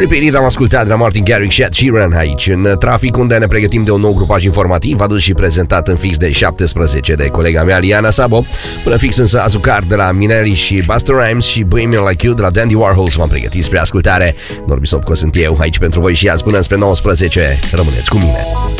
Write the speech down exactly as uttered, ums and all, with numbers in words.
Repetit am ascultat de la Martin Garrix și Ed Sheeran aici în trafic, unde ne pregătim de un nou grupaj informativ adus și prezentat în fix de șaptesprezece de colega mea Liana Sabo. Până fix însă Azucar de la Minelli și Busta Rhymes și Bohemian Like You de la Dandy Warhols v-am pregătit spre ascultare. Norbi Sopco sunt eu aici pentru voi și azi până spre nouăsprezece. Rămâneți cu mine.